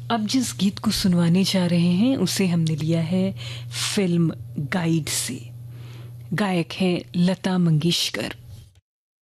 अब जिस गीत को सुनवाने जा रहे हैं उसे हमने लिया है फिल्म गाइड से। गायक हैं लता मंगेशकर।